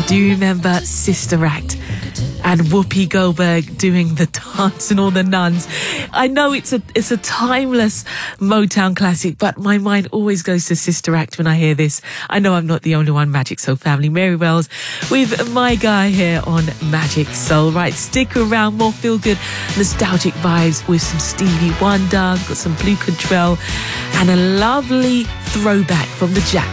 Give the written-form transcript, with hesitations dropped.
Do you remember Sister Act and Whoopi Goldberg doing the dance and all the nuns? I know it's a timeless Motown classic, but my mind always goes to Sister Act when I hear this. I know I'm not the only one. Magic Soul family, Mary Wells with my guy here on Magic Soul. Right, stick around, more feel-good nostalgic vibes with some Stevie Wonder, got some Blue Control and a lovely throwback from the Jack